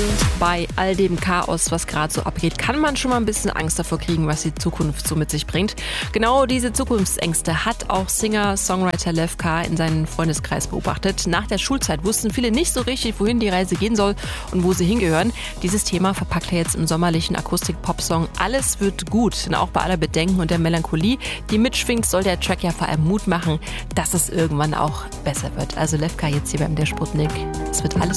Und bei all dem Chaos, was gerade so abgeht, kann man schon mal ein bisschen Angst davor kriegen, was die Zukunft so mit sich bringt. Genau diese Zukunftsängste hat auch Singer-Songwriter Lev K. in seinem Freundeskreis beobachtet. Nach der Schulzeit wussten viele nicht so richtig, wohin die Reise gehen soll und wo sie hingehören. Dieses Thema verpackt er jetzt im sommerlichen Akustik-Pop-Song Alles wird gut. Und auch bei aller Bedenken und der Melancholie, die mitschwingt, soll der Track ja vor allem Mut machen, dass es irgendwann auch besser wird. Also Lev K. jetzt hier beim Der Sputnik. Es wird alles